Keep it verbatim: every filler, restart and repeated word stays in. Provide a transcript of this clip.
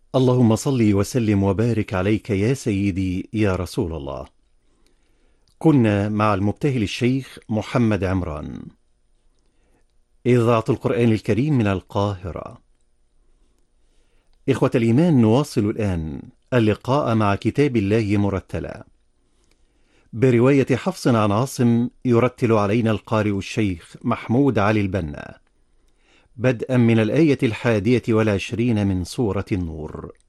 اللهم صل وسلم وبارك عليك يا سيدي يا رسول الله. كنا مع المبتهل الشيخ محمد عمران، إذاعة القرآن الكريم من القاهرة. إخوة الإيمان، نواصل الآن اللقاء مع كتاب الله مرتلا برواية حفص عن عاصم، يرتل علينا القارئ الشيخ محمود علي البنا، بدءا من الآية الحادية والعشرين من سورة النور.